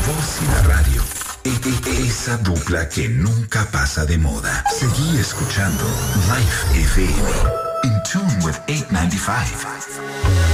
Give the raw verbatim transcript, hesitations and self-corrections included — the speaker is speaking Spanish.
voz y la radio. E- e- esa dupla que nunca pasa de moda. Seguí escuchando Life F M. In tune with eight ninety-five.